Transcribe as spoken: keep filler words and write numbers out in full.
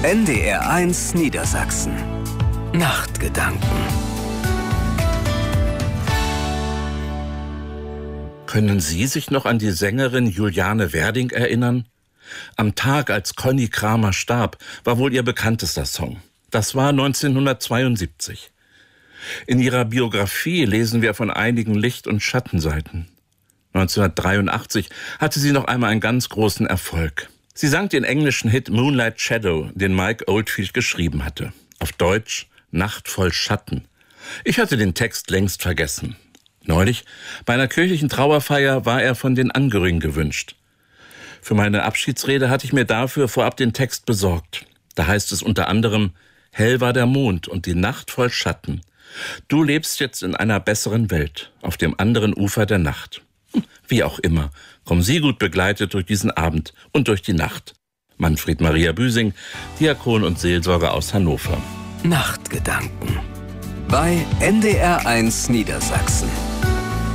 N D R eins Niedersachsen. Nachtgedanken. Können Sie sich noch an die Sängerin Juliane Werding erinnern? Am Tag, als Conny Kramer starb, war wohl ihr bekanntester Song. Das war neunzehnhundertzweiundsiebzig. In ihrer Biografie lesen wir von einigen Licht- und Schattenseiten. neunzehnhundertdreiundachtzig hatte sie noch einmal einen ganz großen Erfolg. Sie sang den englischen Hit Moonlight Shadow, den Mike Oldfield geschrieben hatte. Auf Deutsch Nacht voll Schatten. Ich hatte den Text längst vergessen. Neulich, bei einer kirchlichen Trauerfeier, war er von den Angehörigen gewünscht. Für meine Abschiedsrede hatte ich mir dafür vorab den Text besorgt. Da heißt es unter anderem: Hell war der Mond und die Nacht voll Schatten. Du lebst jetzt in einer besseren Welt, auf dem anderen Ufer der Nacht. Wie auch immer, kommen Sie gut begleitet durch diesen Abend und durch die Nacht. Manfred Maria Büsing, Diakon und Seelsorger aus Hannover. Nachtgedanken bei N D R eins Niedersachsen.